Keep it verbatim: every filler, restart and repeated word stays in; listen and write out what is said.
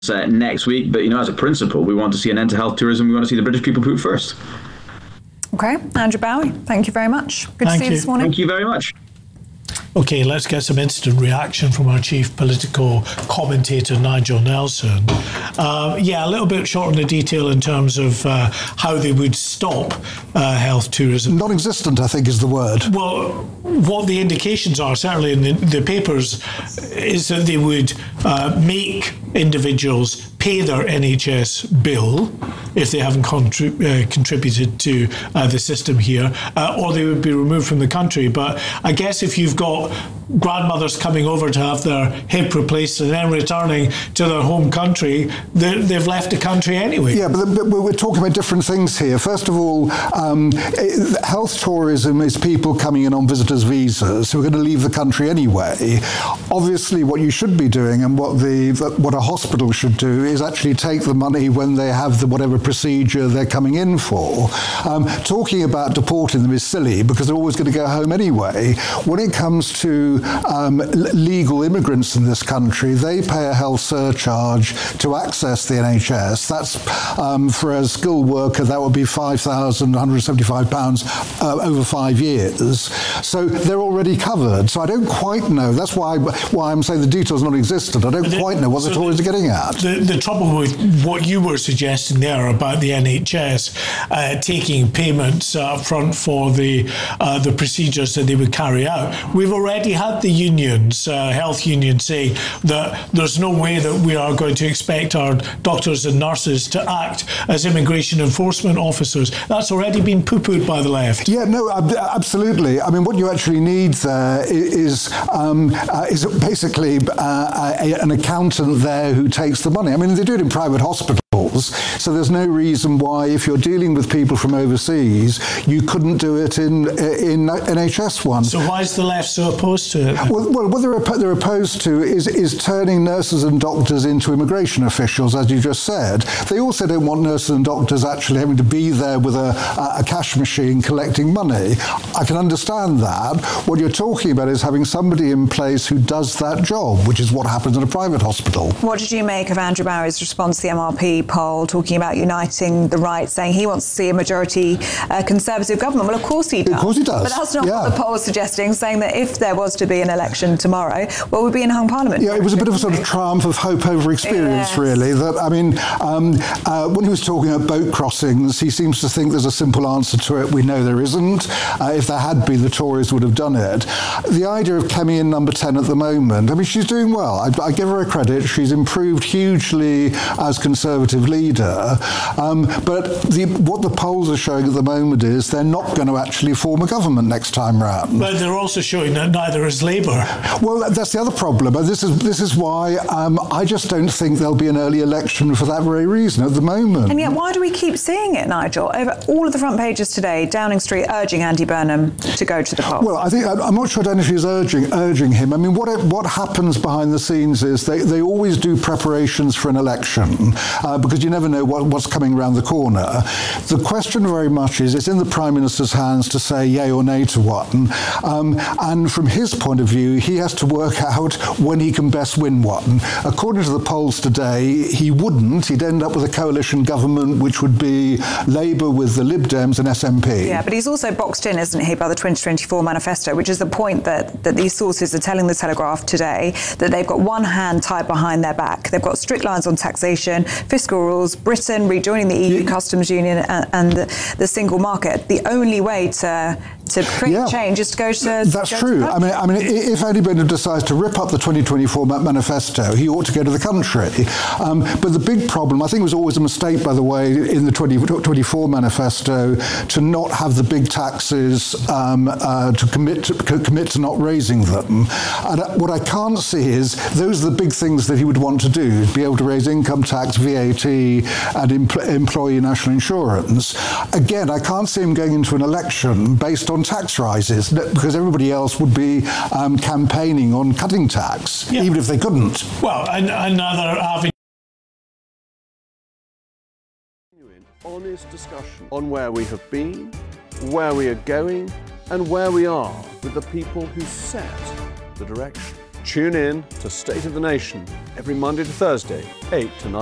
uh, next week. But, you know, as a principle, we want to see an end to health tourism. We want to see the British people put first. Okay, Andrew Bowie, thank you very much. Good Thank to see you you this morning. Thank you very much. Okay, let's get some instant reaction from our chief political commentator, Nigel Nelson. Uh, yeah, a little bit short on the detail in terms of uh, how they would stop uh, health tourism. Non-existent, I think, is the word. Well, what the indications are, certainly in the, the papers, is that they would uh, make individuals pay their N H S bill if they haven't contrib- uh, contributed to uh, the system here, uh, or they would be removed from the country. But I guess if you've got grandmothers coming over to have their hip replaced and then returning to their home country, they've left the country anyway. Yeah, but, but we're talking about different things here. First of all, um, health tourism is people coming in on visitors' visas who are going to leave the country anyway. Obviously, what you should be doing and what the what a hospital should do is actually take the money when they have the whatever procedure they're coming in for. Um, talking about deporting them is silly because they're always going to go home anyway. When it comes to um, legal immigrants in this country, they pay a health surcharge to access the N H S. That's um, for a skilled worker, that would be five thousand one hundred seventy-five pounds uh, over five years. So they're already covered. So I don't quite know. That's why why I'm saying the detail's non-existent. I don't the, quite know what so the Tories are getting at. The, the trouble with what you were suggesting there about the N H S uh, taking payments up uh, front for the uh, the procedures that they would carry out, we've already had the unions, uh, health unions, say that there's no way that we are going to expect our doctors and nurses to act as immigration enforcement officers. That's already been poo-pooed by the left. Yeah, no, absolutely. I mean, what you actually need there is um, uh, is basically uh, a, an accountant there who takes the money. I mean, they do it in private hospitals. So there's no reason why, if you're dealing with people from overseas, you couldn't do it in in N H S one. So why is the left so opposed to it? Well, well what they're, they're opposed to is, is turning nurses and doctors into immigration officials, as you just said. They also don't want nurses and doctors actually having to be there with a, a cash machine collecting money. I can understand that. What you're talking about is having somebody in place who does that job, which is what happens in a private hospital. What did you make of Andrew Bowie's response to the M R P poll, talking about uniting the right, saying he wants to see a majority uh, Conservative government? Well, of course he does. Of course he does. But that's not yeah. what the poll is suggesting, saying that if there was to be an election tomorrow, well, we'd be in hung parliament. Yeah, it was a bit of a sort of triumph of hope over experience, yes. really. That I mean, um, uh, when he was talking about boat crossings, he seems to think there's a simple answer to it. We know there isn't. Uh, if there had been, the Tories would have done it. The idea of Kemi in number ten at the moment, I mean, she's doing well. I, I give her a credit. She's improved hugely as Conservative leader. Um, but the, what the polls are showing at the moment is they're not going to actually form a government next time round. But they're also showing that neither is Labour. Well, that's the other problem. This is this is why um, I just don't think there'll be an early election for that very reason at the moment. And yet, why do we keep seeing it, Nigel? Over all of the front pages today, Downing Street urging Andy Burnham to go to the polls. Well, I think I'm not sure Downing Street is urging urging him. I mean, what it, what happens behind the scenes is they, they always do preparations for an election uh, because you never know what, what's coming around the corner. The question very much is, it's in the Prime Minister's hands to say yay or nay to one. Um, and from his point of view, he has to work out when he can best win one. According to the polls today, he wouldn't. He'd end up with a coalition government, which would be Labour with the Lib Dems and S N P. Yeah, but he's also boxed in, isn't he, by the twenty twenty-four manifesto, which is the point that, that these sources are telling the Telegraph today, that they've got one hand tied behind their back. They've got strict lines on taxation, fiscal rules, Britain rejoining the E U yeah. customs union and, and the, the single market. The only way to to create yeah. change is to go to. That's go true. To I mean, I mean, if Andy Burnham decides to rip up the twenty twenty-four manifesto, he ought to go to the country. Um, but the big problem, I think, it was always a mistake, by the way, in the twenty twenty-four manifesto to not have the big taxes, um, uh, to commit to, commit to not raising them. And what I can't see is those are the big things that he would want to do: be able to raise income tax, V A T, and empl- employee national insurance. Again, I can't see him going into an election based on tax rises, because everybody else would be um, campaigning on cutting tax, yeah. even if they couldn't. Well, and another avenue. Honest discussion on where we have been, where we are going, and where we are with the people who set the direction. Tune in to State of the Nation every Monday to Thursday, eight to nine.